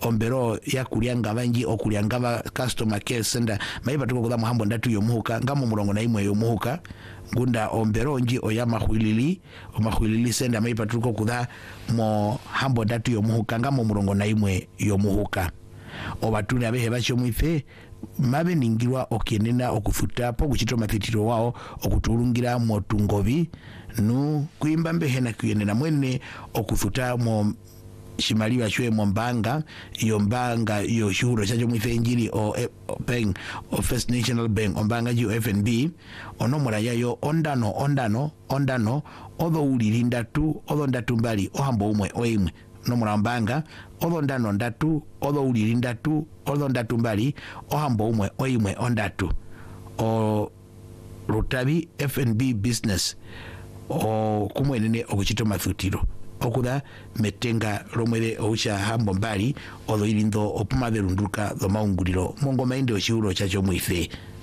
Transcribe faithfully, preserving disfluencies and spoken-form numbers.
ombero ya kulianga banji okulianga customer care center maiba tuko kudhamu hambo ndatu yomuhuka ngamo murongo na imwe yomuhuka ngunda ombero nji oyama huilili omahuilili senda maiba tuko kudha mo hambo ndatu yomuhuka ngamo murongo na imwe yomuhuka obatuni abehe bacho mwife mabe ningirwa okienena okufuta po kuchito mathitiro wao okutulungira motungobi nu kuimba mbehe na kuyenena mwene okufuta mo shimaliwa chwe mombanga iyo mbanga iyo shuhuro chacho mwife njiri o, o bank o First National Bank ombanga ji o F N B ono muraya yo ondano ondano ondano odho uliri ndatu odho ndatu mbali ohambo umwe oimwe no murambanga odho ndano ndatu odho uliri ndatu odho ndatu mbali ohambo umwe oimwe ondatu o Rutabi F N B business o kumwenene okuchito mathutiro okuda metenga romwere oucha hambo mbali odho ilindo opuma berunduka dho maunguliro mongo mainde oshihuro chacho mwife